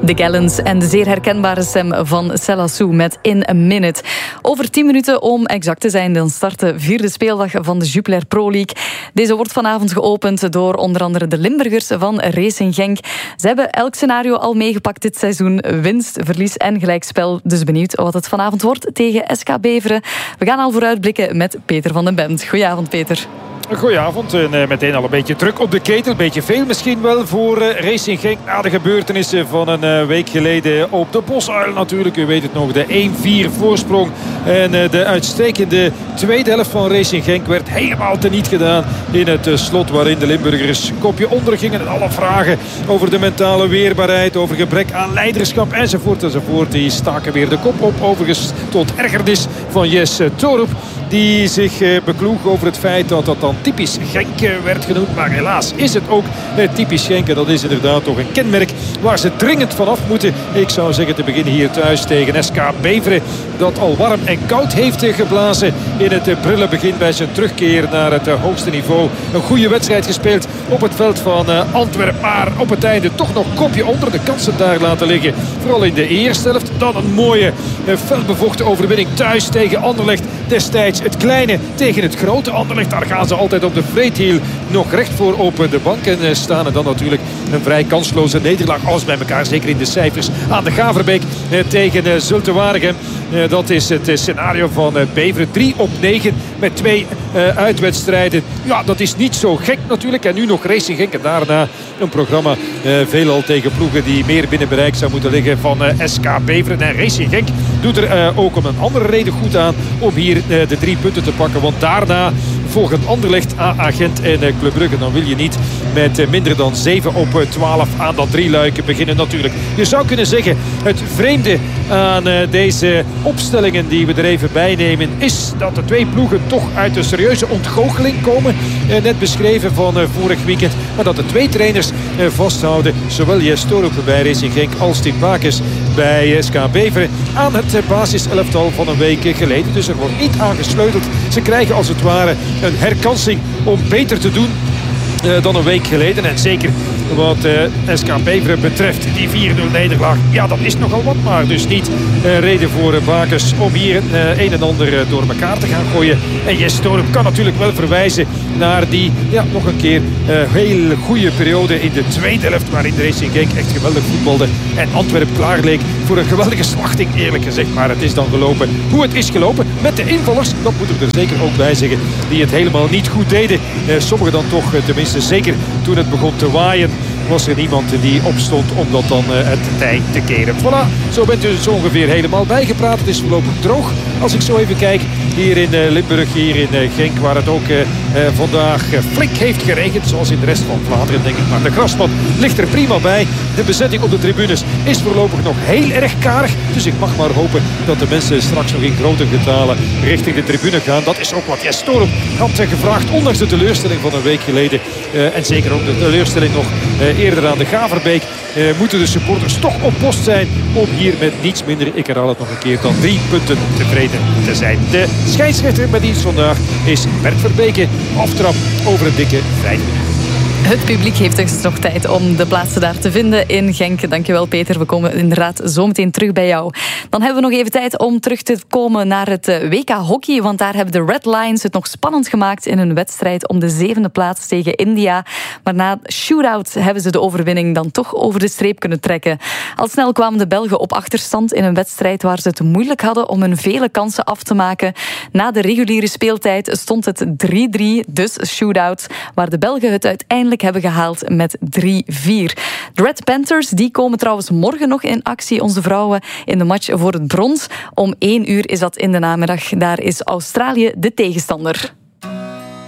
De Gallons en de zeer herkenbare stem van Sella Sou met In a Minute. Over 10 minuten om exact te zijn, dan start de 4e speeldag van de Jupiler Pro League. Deze wordt vanavond geopend door onder andere de Limburgers van Racing Genk. Ze hebben elk scenario al meegepakt dit seizoen. Winst, verlies en gelijkspel. Dus benieuwd wat het vanavond wordt tegen SK Beveren. We gaan al vooruitblikken met Peter van den Bent. Goedenavond, Peter. Goedenavond en meteen al een beetje druk op de ketel. Een beetje veel misschien wel voor Racing Genk na de gebeurtenissen van een week geleden op de Bosuil natuurlijk. U weet het nog, de 1-4 voorsprong. En de uitstekende tweede helft van Racing Genk werd helemaal teniet gedaan in het slot waarin de Limburgers kopje onder gingen. En alle vragen over de mentale weerbaarheid, over gebrek aan leiderschap enzovoort. Die staken weer de kop op. Overigens tot ergernis van Jes Torup, die zich bekloeg over het feit dat dat dan typisch Genk werd genoemd. Maar helaas is het ook typisch Genk. En dat is inderdaad toch een kenmerk waar ze dringend vanaf moeten. Ik zou zeggen te beginnen hier thuis tegen SK Beveren, dat al warm en koud heeft geblazen in het prille begin bij zijn terugkeer naar het hoogste niveau. Een goede wedstrijd gespeeld op het veld van Antwerpen. Maar op het einde toch nog kopje onder, de kansen daar laten liggen. Vooral in de eerste helft. Dan een mooie felbevochten overwinning thuis tegen Anderlecht. Destijds het kleine tegen het grote Anderlecht. Daar gaan ze altijd op de vreedhiel nog recht voor op de bank. En staan er dan natuurlijk een vrij kansloze nederlaag. Alles bij elkaar, zeker in de cijfers. Aan de Gaverbeek tegen Zulte Waregem. Dat is het scenario van Beveren. 3 op 9 met 2 uitwedstrijden. Ja, dat is niet zo gek natuurlijk. En nu nog Racing Genk. En daarna een programma veelal tegen ploegen die meer binnen bereik zou moeten liggen van SK Beveren. En Racing Genk doet er ook om een andere reden goed aan om hier de 3 punten te pakken. Want daarna volgen Anderlecht, AA Gent en Club Brugge. Dan wil je niet met minder dan 7 op 12 aan dat 3-luik beginnen natuurlijk. Je zou kunnen zeggen, het vreemde aan deze opstellingen die we er even bij nemen is dat de 2 ploegen toch uit een serieuze ontgoocheling komen. Net beschreven van vorig weekend. Maar dat de 2 trainers vasthouden. Zowel Jes Torup bij Racing Genk als Tim Bakers bij SK Beveren aan het basiselftal van een week geleden. Dus er wordt niet aangesleuteld. Ze krijgen als het ware een herkansing om beter te doen dan een week geleden. En zeker wat SK Beveren betreft, die 4-0 nederlaag. Ja, dat is nogal wat, maar dus niet reden voor Bakers om hier een en ander door elkaar te gaan gooien. En Jes Torup kan natuurlijk wel verwijzen naar die, ja, nog een keer heel goede periode in de tweede helft, waarin de Racing Genk echt geweldig voetbalde en Antwerpen klaar leek voor een geweldige slachting, eerlijk gezegd. Maar het is dan gelopen hoe het is gelopen. Met de invallers, dat moeten we er zeker ook bij zeggen, die het helemaal niet goed deden. Sommigen dan toch, tenminste zeker toen het begon te waaien, was er niemand die opstond om dat dan het tij te keren. Voilà, zo bent u zo ongeveer helemaal bijgepraat. Het is voorlopig droog. Als ik zo even kijk hier in Limburg, hier in Genk, waar het ook vandaag flink heeft geregend. Zoals in de rest van Vlaanderen, denk ik. Maar de grasmat ligt er prima bij. De bezetting op de tribunes is voorlopig nog heel erg karig. Dus ik mag maar hopen dat de mensen straks nog in grote getalen richting de tribune gaan. Dat is ook wat Jes Torup had gevraagd, ondanks de teleurstelling van een week geleden. En zeker ook de teleurstelling nog eerder aan de Gaverbeek. Moeten de supporters toch op post zijn om hier met niets minder, ik herhaal het nog een keer, dan 3 punten tevreden te zijn. De scheidsrechter met dienst vandaag is Bert Verbeke. Aftrap over een dikke 5 minuten. Het publiek heeft dus nog tijd om de plaatsen daar te vinden in Genk. Dankjewel, Peter. We komen inderdaad zo meteen terug bij jou. Dan hebben we nog even tijd om terug te komen naar het WK hockey. Want daar hebben de Red Lions het nog spannend gemaakt in hun wedstrijd om de 7e plaats tegen India. Maar na shootout hebben ze de overwinning dan toch over de streep kunnen trekken. Al snel kwamen de Belgen op achterstand in een wedstrijd waar ze het moeilijk hadden om hun vele kansen af te maken. Na de reguliere speeltijd stond het 3-3, dus shootout, waar de Belgen het uiteindelijk hebben gehaald met 3-4. De Red Panthers die komen trouwens morgen nog in actie, onze vrouwen, in de match voor het brons. Om 1 uur is dat in de namiddag. Daar is Australië de tegenstander.